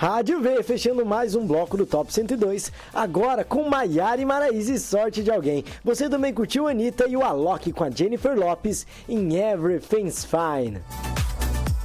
Rádio V, fechando mais um bloco do Top 102, agora com Maiara e Maraísa e Sorte de Alguém. Você também curtiu a Anitta e o Alok com a Jennifer Lopez em Everything's Fine.